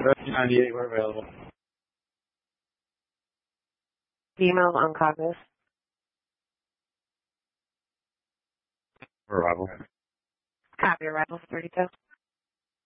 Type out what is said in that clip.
Rescue 98, we're available. Email on Cognos. Arrival. Copy, arrival 32.